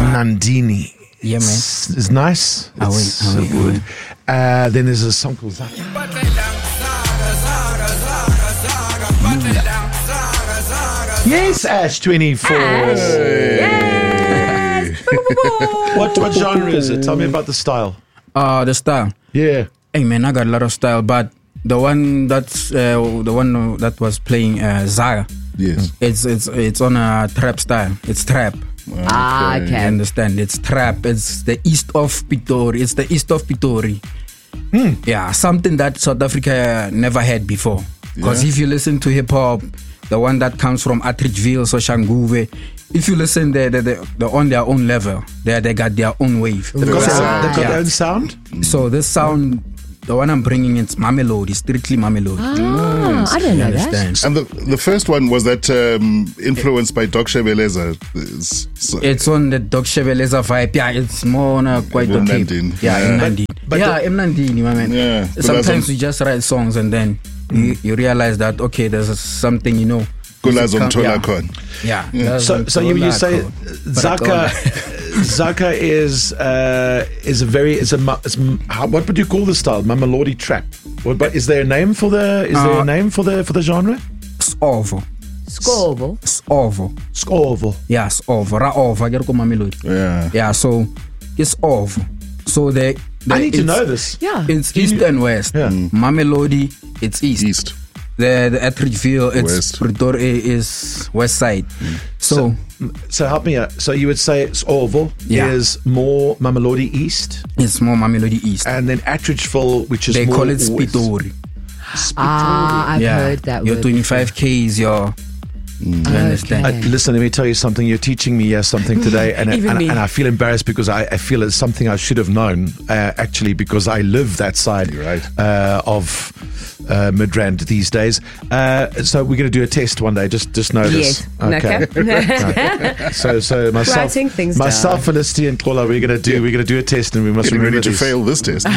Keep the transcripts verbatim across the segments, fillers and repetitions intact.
Nandini. Yeah, man. It's, it's nice. I win, It's I so win, I good. win. Uh, then there's a song called Zaka. Yes, Ash twenty-four. Ash. Yes. What what genre is it? Tell me about the style. Uh, the style. Yeah. Hey, man, I got a lot of style, but the one that's uh, the one that was playing uh, Zaga. Yes. It's it's it's on a trap style. It's trap. Ah, You okay. understand? It's trap. It's the east of Pitori. It's the east of Pitori. Hmm. Yeah, something that South Africa never had before. Because Yeah. if you listen to hip hop, the one that comes from Atteridgeville, Soshanguve, if you listen, they they they they're on their own level. They they got their own wave. They've got, Right. they've got Yeah. their own sound. So this sound, the one I'm bringing, it's Mamelodi, strictly Mamelodi. Ah, I didn't You know that. understand? And the the first one was that um, influenced by Doc Shebeleza. It's- so- It's on the Doc Cheveleza vibe. Yeah, it's more on a quite In okay. Nandini. Yeah, Yeah. in But- Nandini. but yeah, the- in Nandini, my man. Yeah, but Sometimes that's on- we just write songs and then you, you realize that okay, there's a, something you know. Kula zomthola Yeah. khona. Yeah. So so you, you say Zaka Zaka is uh, is a very is a mu- is, m- how, what would you call the style? Mamelodi trap. What, but is there a name for the is there a Uh, name for the for the genre? Ovo. Scorable. Ovo. Scorvo. Yes, ovo. Ra ovo. Get Mamelodi. Yeah. Yeah, so it's ovo. So the, the I need to it's- know this. Yeah. It's east and west. Yeah. Mamelodi, it's east. East. The the Atteridgeville, it's West. Pretoria is west side. So, So help me out. So you would say Scorvo Yeah. is more Mamelodi East, it's more Mamelodi east. and then Atteridgeville, which is They more call it west. Spitori. Ah, I've yeah. heard that Your word. twenty-five Ks, your you understand? Uh, listen, let me tell you something. You're teaching me uh, something today, and Even and, me. and I feel embarrassed because I, I feel it's something I should have known. Uh, actually, because I live that side You're right. uh, of uh, Midrand these days. Uh, so we're going to do a test one day. Just just know this. Yes. Okay. Okay. so so myself, Writing things myself, down. Felicity, and Claudia, we're going to do we're going to do a test, and we must Getting remember ready to this. fail this test.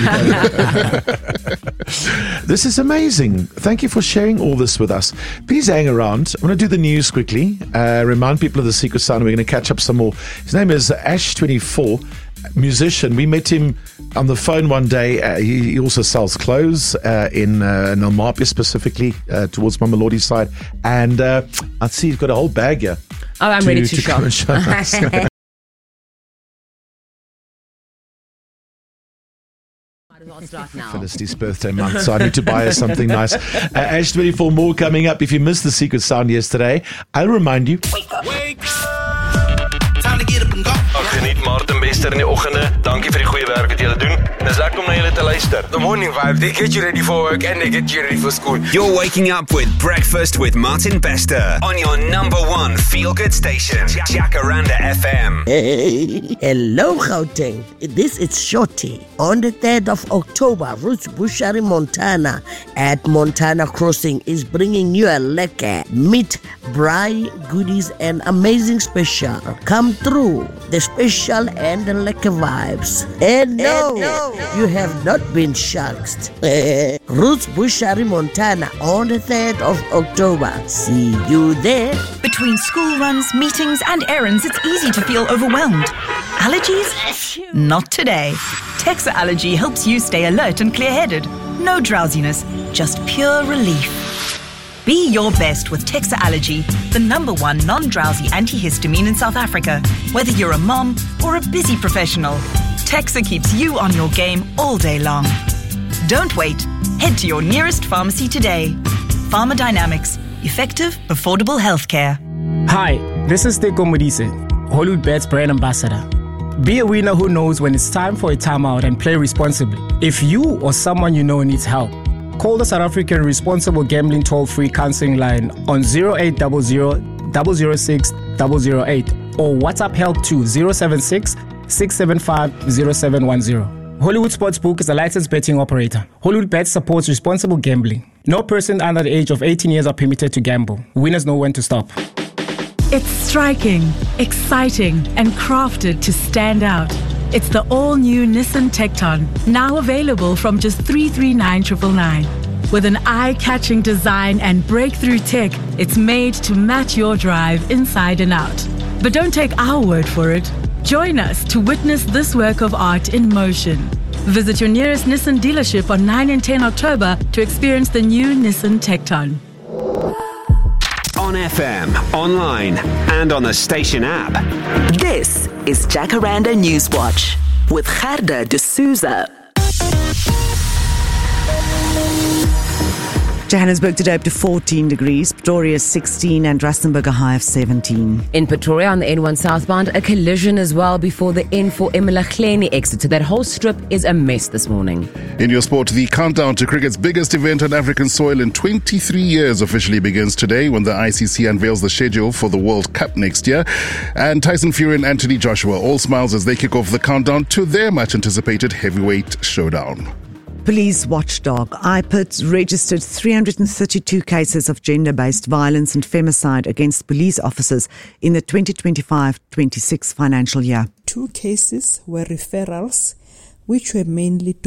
This is amazing. Thank you for sharing all this with us. Please hang around. I'm going to do the news quickly. Uh, remind people of the secret sound. We're going to catch up some more. His name is Ash twenty-four, musician. We met him on the phone one day. Uh, he, he also sells clothes uh, in uh, Nalmapia, specifically uh, towards Mamelodi side. And uh, I see he's got a whole bag here. Oh, I'm ready to, come and show us. I'll start now. Felicity's birthday month, so I need to buy her something nice. Uh, Ash twenty-four, more coming up. If you missed the secret sound yesterday, I'll remind you. Ek geniet Martin Bester in die oggende. Dankie vir die goeie werk wat julle doen. Dis lekker om na julle te luister. The morning vibe, they get you ready for work and they get you ready for school. You're waking up with Breakfast with Martin Bester on your number one feel-good station, Jacaranda F M. Hey, hello Gauteng. This is Shorty. On the third of October, Roots Bushari Montana at Montana Crossing is bringing you a lekker meat, braai, goodies and amazing special. Come through the special and the lekker vibes. And no, you have not been shucked. Roots Bushari Montana on the third of October. See you there. Between school runs, meetings, and errands, it's easy to feel overwhelmed. Allergies? Not today. Texa Allergy helps you stay alert and clear-headed. No drowsiness, just pure relief. Be your best with Texa Allergy, the number one non-drowsy antihistamine in South Africa. Whether you're a mom or a busy professional, Texa keeps you on your game all day long. Don't wait. Head to your nearest pharmacy today. Pharmadynamics. Effective, affordable healthcare. Hi, this is Teko Modise, Hollywood Bets brand ambassador. Be a winner who knows when it's time for a timeout and play responsibly. If you or someone you know needs help, call the South African Responsible Gambling Toll-Free Counseling Line on zero eight zero zero, zero zero six, zero zero eight or WhatsApp help to zero seven six, six seven five, zero seven one zero. Hollywood Sportsbook is a licensed betting operator. Hollywood Bets supports responsible gambling. No person under the age of eighteen years are permitted to gamble. Winners know when to stop. It's striking, exciting, and crafted to stand out. It's the all-new Nissan Tecton, now available from just three hundred thirty-nine thousand nine hundred ninety-nine. With an eye-catching design and breakthrough tech, it's made to match your drive inside and out. But don't take our word for it. Join us to witness this work of art in motion. Visit your nearest Nissan dealership on nine and ten October to experience the new Nissan Tecton. On F M, online, and on the station app. This is Jacaranda Newswatch with Gerda de Souza. Johannesburg today up to fourteen degrees, Pretoria sixteen and Rustenburg a high of seventeen. In Pretoria on the N one southbound, a collision as well before the N four eMalahleni exit. So that whole strip is a mess this morning. In your sport, the countdown to cricket's biggest event on African soil in twenty-three years officially begins today when the I C C unveils the schedule for the World Cup next year. And Tyson Fury and Anthony Joshua all smiles as they kick off the countdown to their much anticipated heavyweight showdown. Police watchdog I P I D registered three hundred thirty-two cases of gender-based violence and femicide against police officers in the twenty twenty-five twenty-six financial year. Two cases were referrals, which were mainly